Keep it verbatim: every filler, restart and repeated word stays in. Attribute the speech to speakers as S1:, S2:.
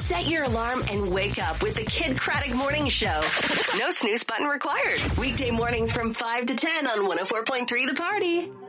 S1: Set your alarm and wake up with the Kid Craddock Morning Show. No snooze button required. Weekday mornings from five to ten on one oh four point three The Party.